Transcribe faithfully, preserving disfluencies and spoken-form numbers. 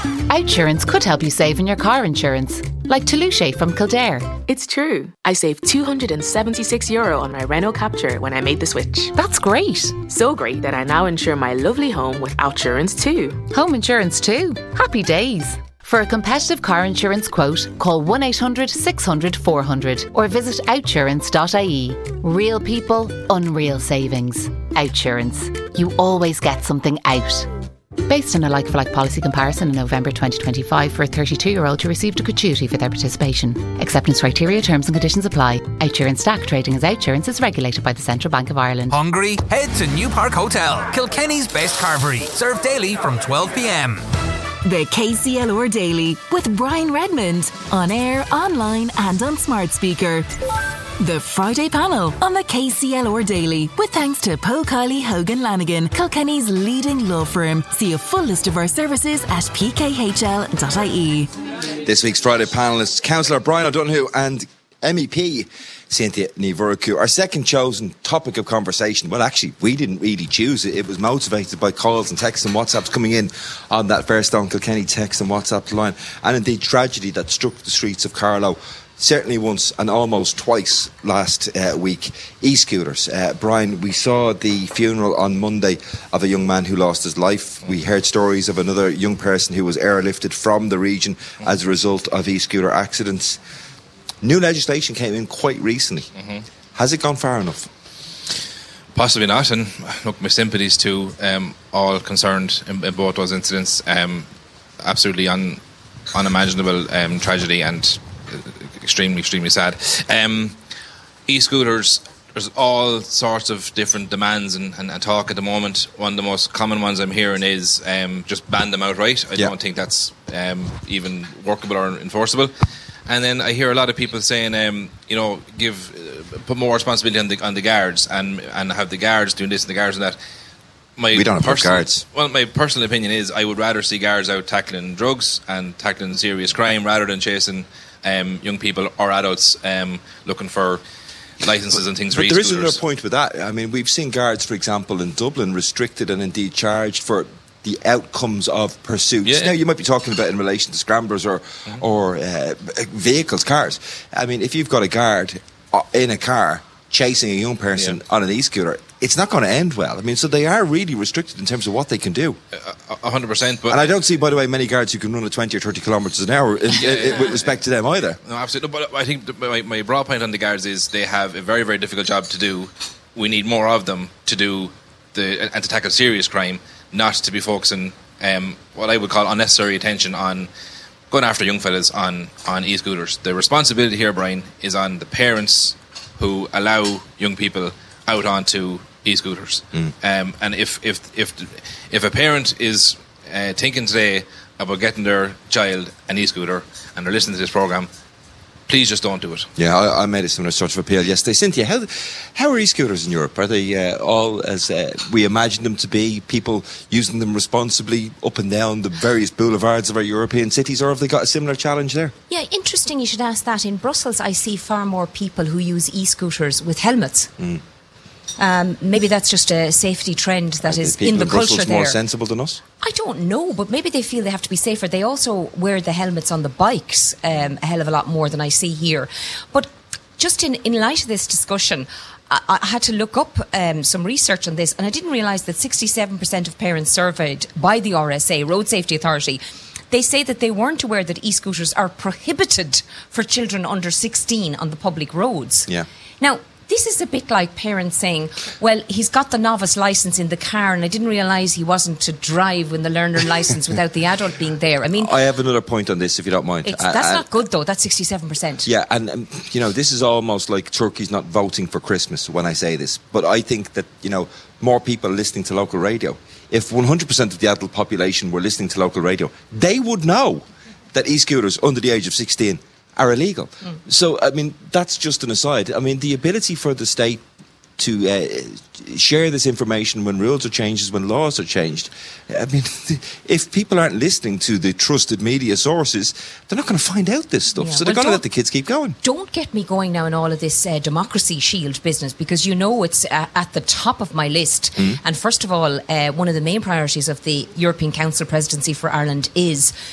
Outsurance could help you save in your car insurance, like Toulouse from Kildare. It's true. I saved two hundred seventy-six euro on my Renault Captur when I made the switch. That's great. So great that I now insure my lovely home with Outsurance too. Home insurance too. Happy days. For a competitive car insurance quote, call one eight hundred six hundred four hundred or visit outsurance dot I E. Real people, unreal savings. Outsurance. You always get something out. Based on a like-for-like policy comparison in November twenty twenty-five for a thirty-two-year-old who received a gratuity for their participation. Acceptance criteria, terms and conditions apply. Outsurance Stack trading as Outsurance is regulated by the Central Bank of Ireland. Hungry? Head to New Park Hotel, Kilkenny's best carvery. Served daily from twelve p.m. The K C L R Daily with Brian Redmond. On air, online and on smart speaker. The Friday panel on the K C L R Daily with thanks to Paul Kiley Hogan Lanigan, Kilkenny's leading law firm. See a full list of our services at p k h l dot I E. This week's Friday panellists, Councillor Brian O'Donoghue and M E P Cynthia Ní Mhurchú. Our second chosen topic of conversation, well actually we didn't really choose it, it was motivated by calls and texts and WhatsApps coming in on that Fairstone Kilkenny text and WhatsApp line, and indeed tragedy that struck the streets of Carlow. Certainly once and almost twice last uh, week. E-scooters. Uh, Brian, we saw the funeral on Monday of a young man who lost his life. We heard stories of another young person who was airlifted from the region as a result of e-scooter accidents. New legislation came in quite recently. Mm-hmm. Has it gone far enough? Possibly not. And look, my sympathies to um, all concerned in, in both those incidents. Um, absolutely un, unimaginable um, tragedy and extremely, extremely sad. Um, e-scooters, there's all sorts of different demands and, and, and talk at the moment. One of the most common ones I'm hearing is um, just ban them outright. I yeah. don't think that's um, even workable or enforceable. And then I hear a lot of people saying, um, you know, give uh, put more responsibility on the on the guards and and have the guards doing this and the guards and that. My we don't have personal, guards. Well, my personal opinion is I would rather see guards out tackling drugs and tackling serious crime rather than chasing um, young people or adults um, looking for licences and things. But for there is e-scooters. another point with that. I mean, we've seen guards, for example, in Dublin restricted and indeed charged for the outcomes of pursuits. Yeah. Now, you might be talking about in relation to scramblers or mm-hmm. or uh, vehicles, cars. I mean, if you've got a guard in a car chasing a young person yeah. on an e-scooter, it's not going to end well. I mean, so they are really restricted in terms of what they can do. A hundred percent. But and I don't see, by the way, many guards who can run at twenty or thirty kilometres an hour in, yeah, in, with respect to them either. No, absolutely. But I think my, my broad point on the guards is they have a very, very difficult job to do. We need more of them to do the and to tackle serious crime, not to be focusing um, what I would call unnecessary attention on going after young fellas on, on e-scooters. The responsibility here, Brian, is on the parents who allow young people out onto e-scooters. Mm. Um, and if if if if a parent is uh, thinking today about getting their child an e-scooter and they're listening to this programme, please just don't do it. Yeah, I, I made a similar sort of appeal yesterday. Cynthia, how how are e-scooters in Europe? Are they uh, all as uh, we imagine them to be, people using them responsibly up and down the various boulevards of our European cities, or have they got a similar challenge there? Yeah, interesting you should ask that. In Brussels, I see far more people who use e-scooters with helmets. Mm. Um, maybe that's just a safety trend that is in the culture there. More sensible than us? I don't know, but maybe they feel they have to be safer. They also wear the helmets on the bikes um, a hell of a lot more than I see here. But just in, in light of this discussion, I, I had to look up um, some research on this, and I didn't realise that sixty-seven percent of parents surveyed by the R S A, Road Safety Authority, they say that they weren't aware that e-scooters are prohibited for children under sixteen on the public roads. Yeah. Now, this is a bit like parents saying, well, he's got the novice licence in the car and I didn't realise he wasn't to drive with the learner licence without the adult being there. I mean, I have another point on this, if you don't mind. It's, that's uh, not good, though. That's sixty-seven percent. Yeah, and, um, you know, this is almost like turkeys not voting for Christmas when I say this. But I think that, you know, more people listening to local radio. If one hundred percent of the adult population were listening to local radio, they would know that e-scooters under the age of sixteen are illegal. Mm. So, I mean, that's just an aside. I mean, the ability for the state to uh, share this information when rules are changed, when laws are changed. I mean, if people aren't listening to the trusted media sources, they're not going to find out this stuff. Yeah, so they're well, going to let the kids keep going. Don't get me going now in all of this uh, Democracy Shield business, because you know it's uh, at the top of my list. Mm. And first of all, uh, one of the main priorities of the European Council presidency for Ireland is